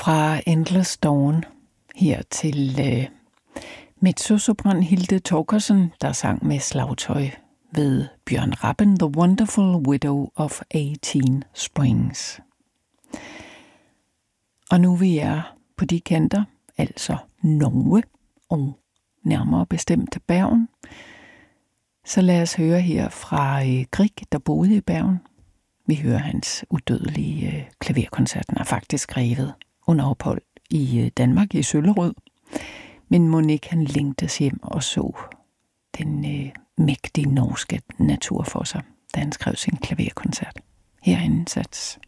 Fra Endless Dawn her til mezzosopran Hilde Torkersen, der sang med slagtøj ved Bjørn Rappen, The Wonderful Widow of 18 Springs. Og nu vi er på de kanter, altså Norge og nærmere bestemt Bergen, så lad os høre her fra Grieg, der boede i Bergen. Vi hører hans udødelige klaverkoncert. Den er faktisk skrevet under ophold i Danmark i Søllerød. Men Monique han længtes hjem og så den mægtige norske natur for sig, da han skrev sin klaverkoncert. Her er en indsats.